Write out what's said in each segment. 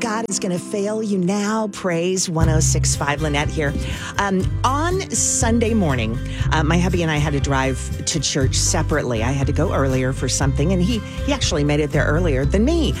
God is going to fail you now. Praise 106.5. Lynette here. On Sunday morning, my hubby and I had to drive to church separately. I had to go earlier for something, and he actually made it there earlier than me.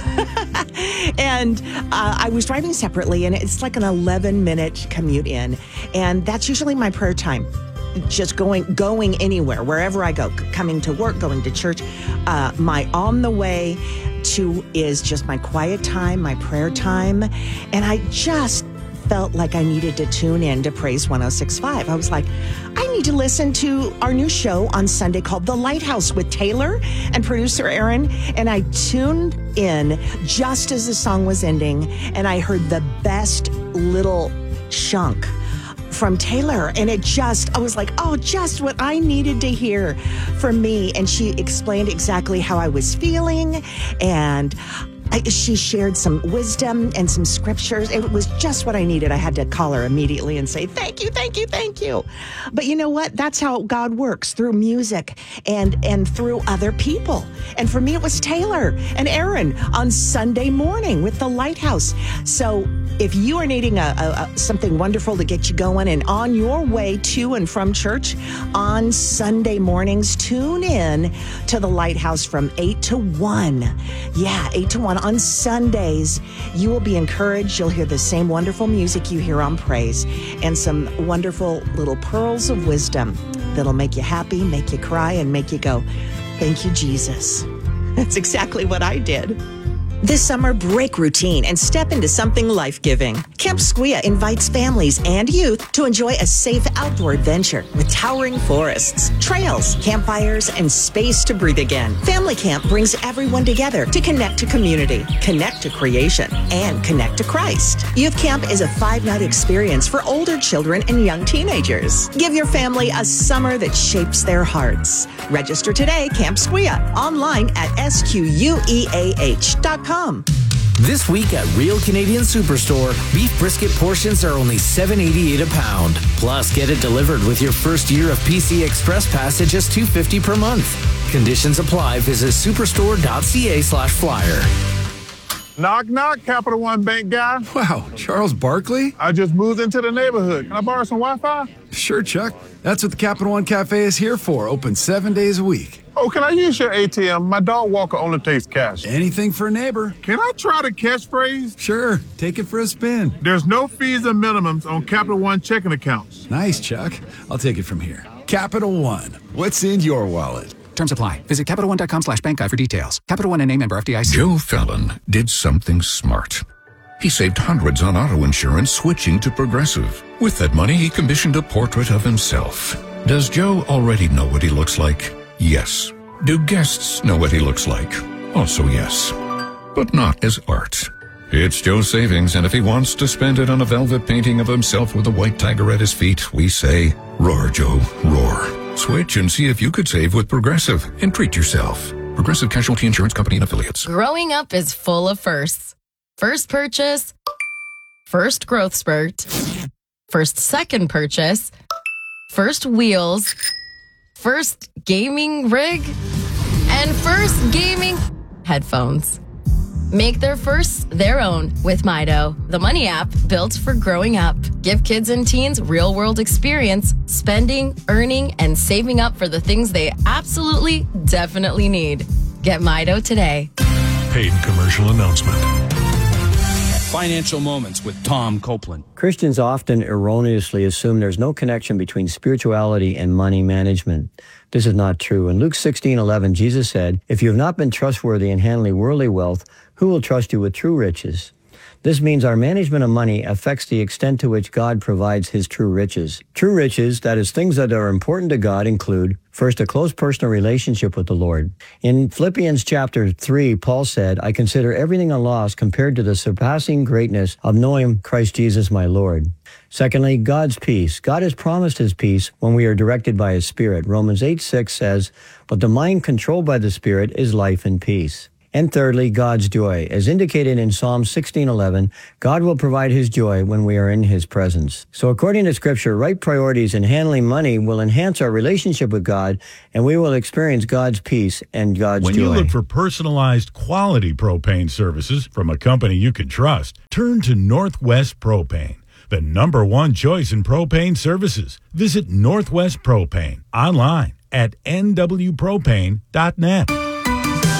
And I was driving separately, and it's like an 11-minute commute in. And that's usually my prayer time. Just going anywhere, wherever I go, coming to work, going to church. My on the way to is just my quiet time, my prayer time. And I just felt like I needed to tune in to Praise 106.5. I was like, I need to listen to our new show on Sunday called The Lighthouse with Taylor and producer Aaron. And I tuned in just as the song was ending, and I heard the best little chunk from Taylor. And I was like, oh, just what I needed to hear for me. And she explained exactly how I was feeling. And she shared some wisdom and some scriptures. It was just what I needed. I had to call her immediately and say, thank you, thank you, thank you. But you know what? That's how God works, through music and through other people. And for me, it was Taylor and Aaron on Sunday morning with The Lighthouse. So if you are needing something wonderful to get you going and on your way to and from church on Sunday mornings, tune in to The Lighthouse from 8 to 1. Yeah, 8 to 1 on Sundays. You will be encouraged. You'll hear the same wonderful music you hear on Praise and some wonderful little pearls of wisdom that'll make you happy, make you cry, and make you go, thank you, Jesus. That's exactly what I did. This summer, break routine and step into something life-giving. Camp Sequoia invites families and youth to enjoy a safe outdoor adventure with towering forests, trails, campfires, and space to breathe again. Family Camp brings everyone together to connect to community, connect to creation, and connect to Christ. Youth Camp is a 5-night experience for older children and young teenagers. Give your family a summer that shapes their hearts. Register today, Camp Sequoia, online at SQUEAH.com. This week at Real Canadian Superstore, beef brisket portions are only $7.88 a pound. Plus, get it delivered with your first year of PC Express Pass at just $2.50 per month. Conditions apply. Visit superstore.ca/flyer. Knock, knock, Capital One Bank guy. Wow, Charles Barkley? I just moved into the neighborhood. Can I borrow some Wi-Fi? Sure, Chuck. That's what the Capital One Cafe is here for. Open 7 days a week. Oh, can I use your ATM? My dog walker only takes cash. Anything for a neighbor. Can I try the catchphrase? Sure, take it for a spin. There's no fees or minimums on Capital One checking accounts. Nice, Chuck. I'll take it from here. Capital One. What's in your wallet? Terms apply. Visit CapitalOne.com/bankguide for details. Capital One and a member FDIC. Joe Fallon did something smart. He saved hundreds on auto insurance switching to Progressive. With that money, he commissioned a portrait of himself. Does Joe already know what he looks like? Yes. Do guests know what he looks like? Also yes. But not as art. It's Joe's savings, and if he wants to spend it on a velvet painting of himself with a white tiger at his feet, we say, roar, Joe, roar. Switch and see if you could save with Progressive and treat yourself. Progressive Casualty Insurance Company and Affiliates. Growing up is full of firsts. First purchase, first growth spurt, first second purchase, first wheels, first gaming rig, and first gaming headphones. Make their firsts their own with Mido, the money app built for growing up. Give kids and teens real-world experience, spending, earning, and saving up for the things they absolutely, definitely need. Get Mido today. Paid commercial announcement. Financial Moments with Tom Copeland. Christians often erroneously assume there's no connection between spirituality and money management. This is not true. In Luke 16:11, Jesus said, "If you have not been trustworthy in handling worldly wealth, who will trust you with true riches?" This means our management of money affects the extent to which God provides his true riches. True riches, that is, things that are important to God, include, first, a close personal relationship with the Lord. In Philippians chapter 3, Paul said, "I consider everything a loss compared to the surpassing greatness of knowing Christ Jesus my Lord." Secondly, God's peace. God has promised his peace when we are directed by his Spirit. Romans 8:6 says, "But the mind controlled by the Spirit is life and peace." And thirdly, God's joy. As indicated in Psalm 16:11, God will provide his joy when we are in his presence. So according to Scripture, right priorities in handling money will enhance our relationship with God, and we will experience God's peace and God's When joy. you look for personalized quality propane services from a company you can trust, turn to Northwest Propane, the #1 choice in propane services. Visit Northwest Propane online at nwpropane.net.